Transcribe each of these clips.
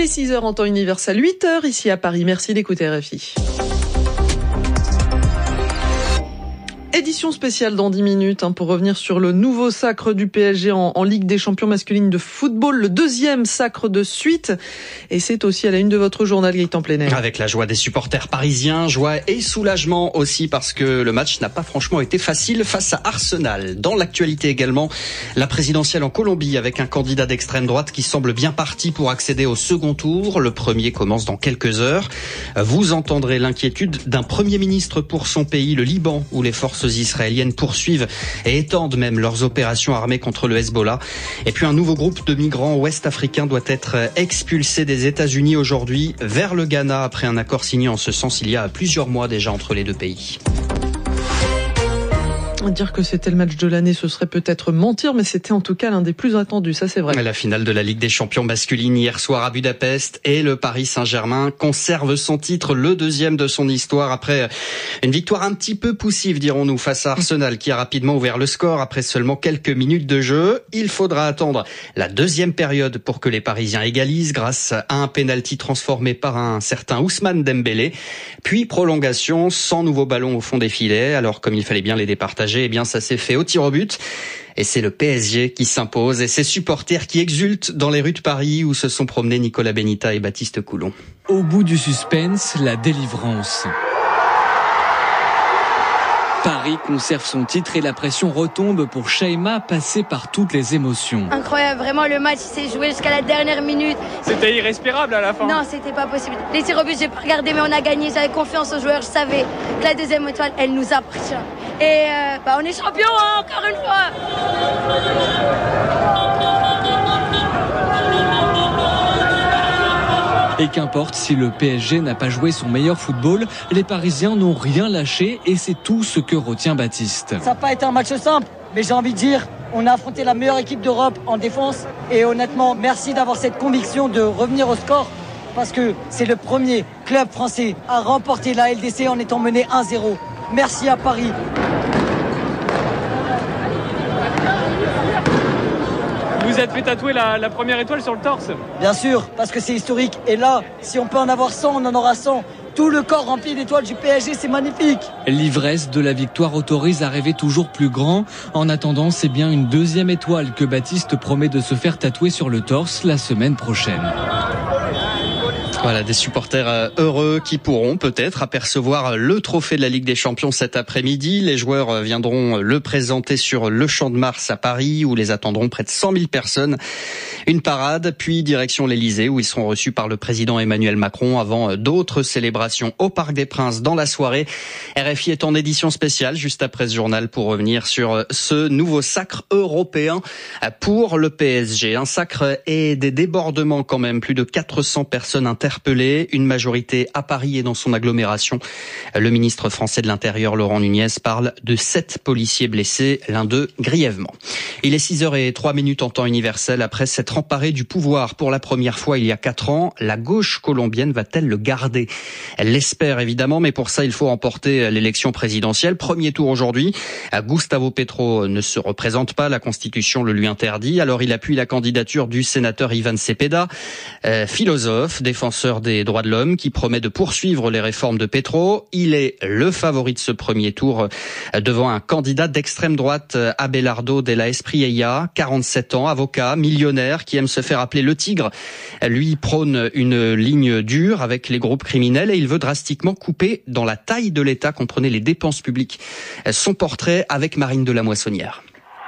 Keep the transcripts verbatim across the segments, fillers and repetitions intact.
Il est six heures en temps universel, huit heures ici à Paris. Merci d'écouter R F I. Édition spéciale dans dix minutes hein, pour revenir sur le nouveau sacre du P S G en, en Ligue des champions masculines de football, le deuxième sacre de suite. Et c'est aussi à la une de votre journal, Gaëtan Plenel. Avec la joie des supporters parisiens, joie et soulagement aussi parce que le match n'a pas franchement été facile face à Arsenal. Dans l'actualité également, la présidentielle en Colombie avec un candidat d'extrême droite qui semble bien parti pour accéder au second tour. Le premier commence dans quelques heures. Vous entendrez l'inquiétude d'un premier ministre pour son pays, le Liban, où les forces israéliennes poursuivent et étendent même leurs opérations armées contre le Hezbollah. Et puis un nouveau groupe de migrants ouest-africains doit être expulsé des États-Unis aujourd'hui vers le Ghana après un accord signé en ce sens il y a plusieurs mois déjà entre les deux pays. Dire que c'était le match de l'année, ce serait peut-être mentir, mais c'était en tout cas l'un des plus attendus, ça c'est vrai. La finale de la Ligue des champions masculine hier soir à Budapest et le Paris Saint-Germain conserve son titre, le deuxième de son histoire après une victoire un petit peu poussive, dirons-nous, face à Arsenal qui a rapidement ouvert le score après seulement quelques minutes de jeu. Il faudra attendre la deuxième période pour que les Parisiens égalisent grâce à un pénalty transformé par un certain Ousmane Dembélé. Puis prolongation sans nouveau ballon au fond des filets, alors comme il fallait bien les départager, eh bien ça s'est fait au tir au but. Et c'est le P S G qui s'impose et ses supporters qui exultent dans les rues de Paris où se sont promenés Nicolas Benita et Baptiste Coulon. Au bout du suspense, la délivrance. Paris conserve son titre et la pression retombe pour Shaima, passée par toutes les émotions. Incroyable, vraiment le match s'est joué jusqu'à la dernière minute. C'était irrespirable à la fin. Non, c'était pas possible. Les tirs au but, j'ai pas regardé, mais on a gagné. J'avais confiance aux joueurs, je savais que la deuxième étoile, elle nous appartient. Et euh, bah, on est champion hein, encore une fois. Et qu'importe si le P S G n'a pas joué son meilleur football, les Parisiens n'ont rien lâché et c'est tout ce que retient Baptiste. Ça n'a pas été un match simple, mais j'ai envie de dire, on a affronté la meilleure équipe d'Europe en défense et honnêtement, merci d'avoir cette conviction de revenir au score parce que c'est le premier club français à remporter la L D C en étant mené un zéro. Merci à Paris. Vous êtes fait tatouer la, la première étoile sur le torse? Bien sûr, parce que c'est historique. Et là, si on peut en avoir cent, on en aura cent. Tout le corps rempli d'étoiles du P S G, c'est magnifique. L'ivresse de la victoire autorise à rêver toujours plus grand. En attendant, c'est bien une deuxième étoile que Baptiste promet de se faire tatouer sur le torse la semaine prochaine. Voilà, des supporters heureux qui pourront peut-être apercevoir le trophée de la Ligue des Champions cet après-midi. Les joueurs viendront le présenter sur le Champ de Mars à Paris où les attendront près de cent mille personnes. Une parade, puis direction l'Elysée où ils seront reçus par le président Emmanuel Macron avant d'autres célébrations au Parc des Princes dans la soirée. R F I est en édition spéciale juste après ce journal pour revenir sur ce nouveau sacre européen pour le P S G. Un sacre et des débordements quand même, plus de quatre cents personnes interpellées. Interpellé, une majorité à Paris et dans son agglomération. Le ministre français de l'Intérieur, Laurent Nunez, parle de sept policiers blessés, l'un d'eux grièvement. Il est six heures zéro trois minutes en temps universel. Après s'être emparée du pouvoir pour la première fois il y a quatre ans, la gauche colombienne va-t-elle le garder? Elle l'espère évidemment, mais pour ça il faut remporter l'élection présidentielle. Premier tour aujourd'hui. Gustavo Petro ne se représente pas, la Constitution le lui interdit. Alors il appuie la candidature du sénateur Ivan Cepeda, euh, philosophe, défenseur des droits de l'homme qui promet de poursuivre les réformes de Petro. Il est le favori de ce premier tour devant un candidat d'extrême droite, Abelardo de la Espriella, quarante-sept ans, avocat, millionnaire, qui aime se faire appeler le tigre. Lui prône une ligne dure avec les groupes criminels et il veut drastiquement couper dans la taille de l'État, comprenez les dépenses publiques. Son portrait avec Marine de la Moissonnière.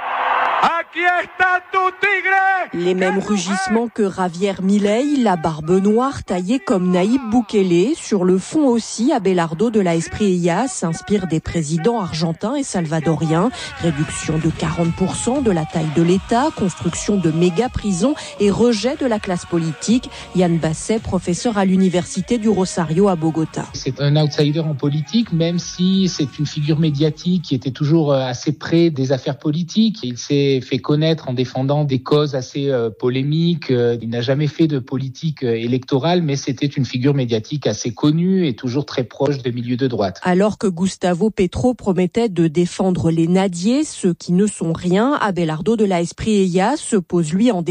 Les mêmes rugissements que Javier Milei, la barbe noire taillée comme Nayib Bukele. Sur le fond aussi, Abelardo de la Espriella s'inspire des présidents argentins et salvadoriens. Réduction de quarante pour cent de la taille de l'État, construction de méga-prisons et rejet de la classe politique. Yann Basset, professeur à l'université du Rosario à Bogota. C'est un outsider en politique, même si c'est une figure médiatique qui était toujours assez près des affaires politiques. Il s'est fait connaître en défendant des causes assez euh, polémiques. Euh, il n'a jamais fait de politique euh, électorale, mais c'était une figure médiatique assez connue et toujours très proche des milieux de droite. Alors que Gustavo Petro promettait de défendre les nadiers, ceux qui ne sont rien, Abelardo de la Espriella se pose lui en défense